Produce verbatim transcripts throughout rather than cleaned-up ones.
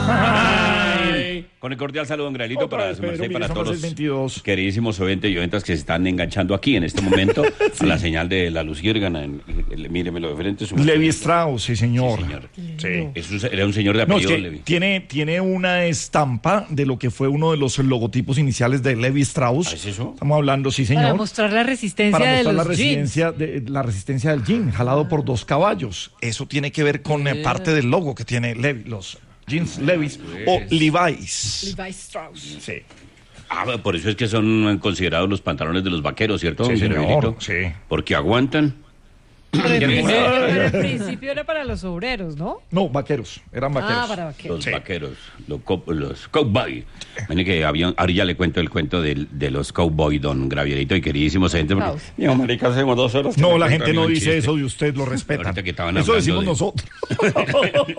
Ay. Con el cordial saludo, don Graelito, Otra para vez, su merced y Pedro, para mire, todos somos el veintidós. queridísimos oyentes y oyentas que se están enganchando aquí en este momento a la señal de la luz Gírgana. Míremelo de frente. Su Levi Strauss, sí, señor. Sí, señor. Sí. Eso era un señor de No, es apellido, que Levi. tiene, tiene una estampa de lo que fue uno de los logotipos iniciales de Levi Strauss. ¿Ah, es eso? Estamos hablando, sí, señor. Para mostrar la resistencia Para de mostrar los la resistencia, de, la resistencia del jean, jalado por dos caballos. Eso tiene que ver con eh, parte del logo que tiene Levi, los jeans Levi's o Levi's. Levi Strauss. Sí, Ah, por eso es que son considerados los pantalones de los vaqueros, ¿cierto, Sí, don señor, Graelito? sí. Porque aguantan. Pero en principio, pero en principio era para los obreros, ¿no? No, vaqueros, eran vaqueros. Ah, para vaqueros. Los Sí. vaqueros, los, co- los cowboy. Miren que había, ahora ya le cuento el cuento del- de, los cowboy, don Gravierito y queridísimos gente. Porque, Strauss. Digo, marica, hacemos dos horas. que No, me la cuentan gente no un dice chiste. eso y usted lo respeta. Ahorita que estaban Eso hablando decimos de- nosotros.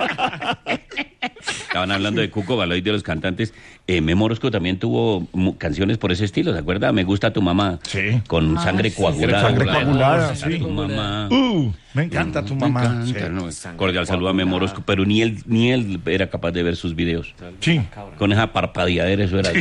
Estaban hablando de Cuco Baloy, de los cantantes. Eh, Memo Orozco también tuvo mu- canciones por ese estilo, ¿se acuerda? Me gusta tu mamá. Sí. Con Ah, sangre sí. coagulada. Sangre Claro. coagulada, Me sí. encanta tu mamá. Uh, me encanta tu Me mamá. encanta, no, cordial saludo a Memo Orozco, pero ni él, ni él era capaz de ver sus videos. Sí. Con esa parpadeadera, eso era.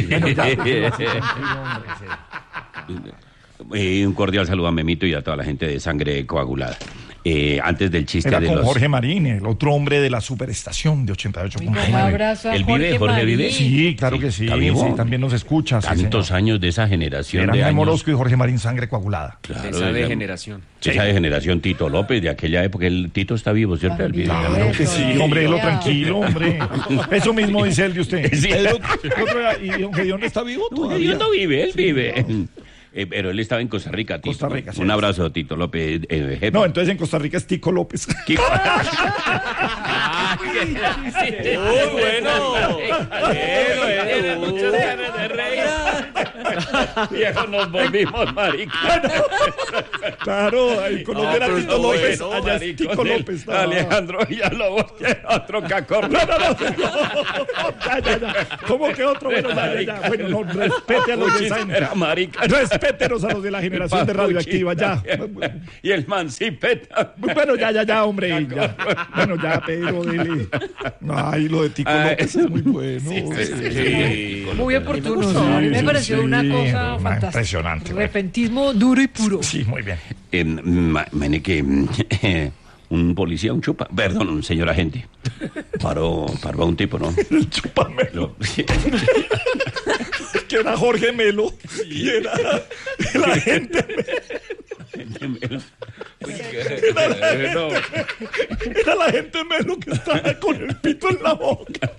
Eh, un cordial saludo a Memito y a toda la gente de Sangre Coagulada. Eh, antes del chiste Era de con los... Jorge Marín, el otro hombre de la superestación de ochenta y ocho punto Un nueve. abrazo a ¿Él vive, Jorge Jorge vive? Marín. Sí, claro Sí, que sí. ¿está vivo? Sí, también nos escucha. sí, Tantos señor. años de esa generación Eran de Memo años. Orozco y Jorge Marín, Sangre Coagulada. Claro, Esa era- degeneración. Esa degeneración Tito López de aquella época. El Tito está vivo, ¿cierto? Él vive. También. Claro que sí, Eso, hombre, lo ya. tranquilo, hombre. Eso mismo dice él de usted. Sí. Pedro, otro, ¿y don Gedeón está vivo No, todavía? él no vive, él vive. Eh, pero él estaba en Costa Rica, Tito. Costa Rica, sí. Un abrazo, Tito López. Eh, jefe. No, entonces en Costa Rica es Tico López. Kiko. ¡Muy bueno! Tiene muchas ganas de reír. Viejo, nos volvimos maricas. Claro, el color No, era pero Tito está López, bueno, allá es marico, Tico del López. no. Alejandro Villalobos, que otro cacorro. No, no, no, ya, ya, ya. ¿Cómo que otro? Bueno, ya, ya, ya. Bueno, no, respete a los de esa Era marica. Respétenos a los de la generación de radioactiva, ya. Y el mancipeta. Bueno, ya, ya, ya, hombre. Ya. Bueno, ya, Pedro, dele. Ay, lo de Tico Ay. López es muy bueno. Sí. Muy oportuno, sí. A mí me sí, pareció sí, una cosa una fantástica. impresionante. Repentismo duro y puro. Sí, muy bien. Eh, ma- mene que eh, un policía, un chupa, perdón, un señor agente, paró, paró a un tipo, ¿no? El chupamelo, Lo- que era Jorge Melo, y era la gente, era la gente Melo que estaba con el pito en la boca.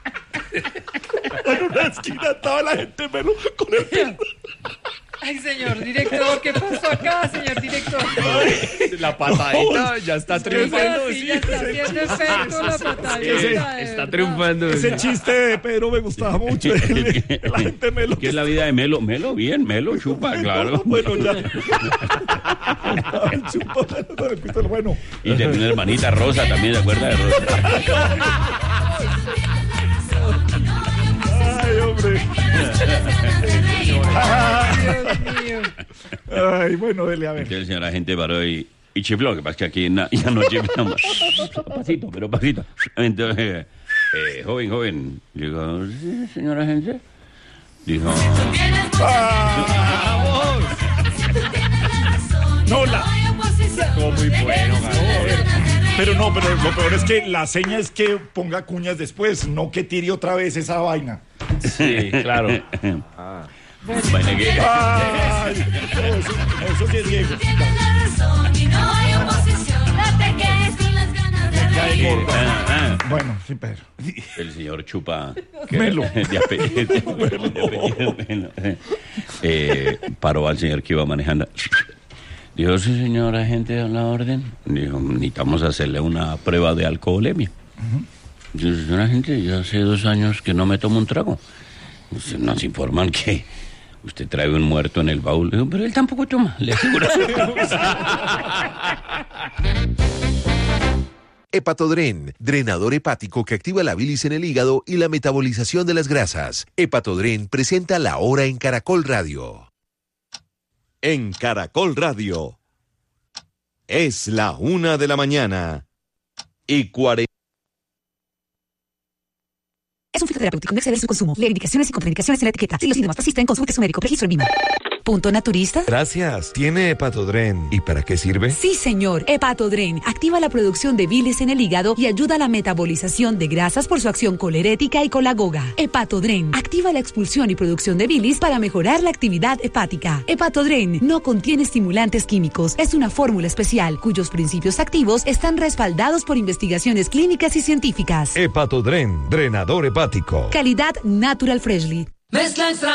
En una esquina estaba la gente Melo con el pito. Ay, señor director, ¿qué pasó acá, señor director? La patadita ya está triunfando. Sí, ya está haciendo efecto la patadita. Ese- de Está verdad. triunfando. Ese chiste de Pedro me gustaba mucho. el- La gente Melo. ¿Qué es la vida de Melo? Melo, bien, Melo, chupa, claro. Bueno, ya. Estaba el chupamelo con el pito. Bueno. Y tenía una hermanita Rosa también, ¿se acuerda de Rosa? Ay, hombre. Dios mío. Ay, bueno, dele a ver. Entonces el señor agente paró y, y chifló, que pasa que aquí na- ya no chiflamos. Pasito, pero pasito. Entonces, eh, joven, joven, digo, ¿sí, señor agente? Dijo, No, la. Estuvo muy bueno, Pero no, pero lo peor es que la seña es que ponga cuñas después, no que tire otra vez esa vaina. Sí, claro. bueno, que- Ay, eso, eso sí es Diego. Cae gordo. ah, ah, Bueno, sí, Pedro. el señor chupa Melo. de apellido, de apellido Melo. Eh, paró al señor que iba manejando. Dijo, sí, señor agente, a la orden. Dijo, necesitamos hacerle una prueba de alcoholemia. Dijo, señor agente, ya hace dos años que no me tomo un trago. Dice, nos informan que usted trae un muerto en el baúl. Dijo, pero él tampoco toma, le aseguro. Hepatodren, drenador hepático que activa la bilis en el hígado y la metabolización de las grasas. Hepatodren presenta La Hora en Caracol Radio. En Caracol Radio. Es la una de la mañana y cuarenta. Es un fitoterapéutico, no exceder su consumo. Lee indicaciones y contraindicaciones en la etiqueta. Si los síntomas persisten, consulte su médico. Registro en Vima. ¿Punto naturista? Gracias. ¿Tiene Hepatodren? ¿Y para qué sirve? Sí, señor. Hepatodren activa la producción de bilis en el hígado y ayuda a la metabolización de grasas por su acción colerética y colagoga. Hepatodren activa la expulsión y producción de bilis para mejorar la actividad hepática. Hepatodren no contiene estimulantes químicos. Es una fórmula especial cuyos principios activos están respaldados por investigaciones clínicas y científicas. Hepatodren, drenador hepático. Calidad Natural Freshly. Mezcla extra